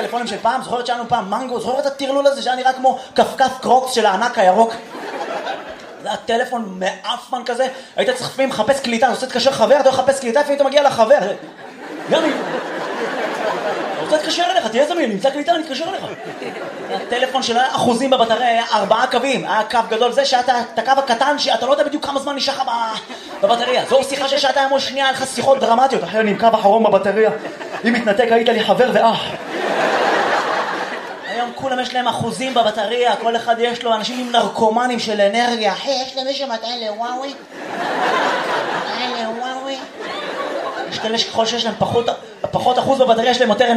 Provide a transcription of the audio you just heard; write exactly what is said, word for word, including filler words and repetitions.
הטלפונים של פעם? זוכרת שלנו פעם מנגו? זוכרת את הטרלול הזה שהיה נראה כמו קפקף קרוקס של הענק הירוק? זה הטלפון מאפמן כזה, היית צריך לפעמים לחפש קליטה, אתה רוצה להתקשר חבר, אתה מחפש קליטה, לפעמים אתה מגיע לחבר. גם אם... אתה רוצה להתקשר אליך, תהיה זמין, נמצא קליטה, אני אתקשר אליך. הטלפון של אחוזים בבטריה היה ארבעה קווים, היה קו גדול, זה שהיה את הקו הקטן, שאתה לא יודע בדיוק כמה זמן נשאר לך בבטריה. זו שיחה של שעתיים או שנייה, היה לך שיחות דרמטיות, אחרי אני עם קו אחרון בבטריה, אם מתנתק היית לי חבר ואח. היום כולם יש להם אחוזים בבטריה, כל אחד יש לו, אנשים עם נרקומנים של אנרגיה. אחי, יש למישהו מטען לוואוי? מטען לוואוי? יש כאלה שככל שיש להם פחות, פחות אחוז בבטריה, יש להם יותר